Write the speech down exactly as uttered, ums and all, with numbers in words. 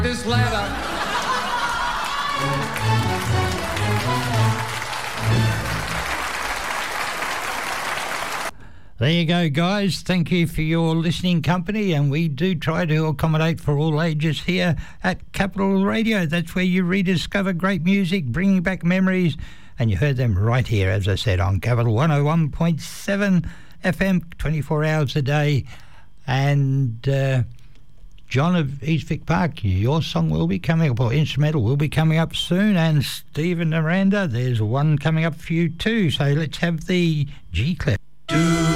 this ladder. There you go, guys. Thank you for your listening company, and we do try to accommodate for all ages here at Capital Radio. That's where you rediscover great music, bringing back memories, and you heard them right here, as I said, on Capital one oh one point seven F M, twenty-four hours a day. And uh, John of East Vic Park, your song will be coming up, or instrumental will be coming up soon, and Stephen Miranda, there's one coming up for you too. So let's have the G-Clef.